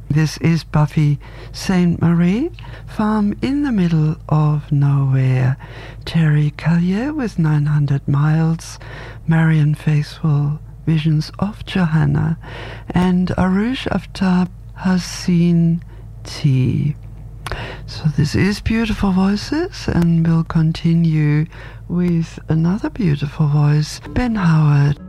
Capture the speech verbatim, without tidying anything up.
This is Buffy Sainte Marie, Farm in the Middle of Nowhere. Terry Callier with nine hundred miles, Marian Faithfull, Visions of Johanna, and Arush Aftab Haseen T. So this is Beautiful Voices, and we'll continue with another beautiful voice, Ben Howard.